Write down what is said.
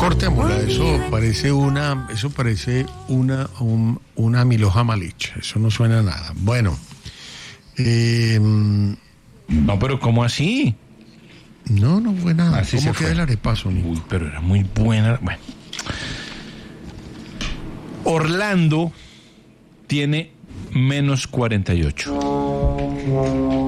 Cortémosla, eso parece una milhoja mal hecha, eso no suena a nada. Bueno, No, pero ¿cómo así? no fue nada. Así ¿Cómo se queda fue. el arepaso, Nico? Uy, pero era muy buena. Bueno. Orlando tiene -48.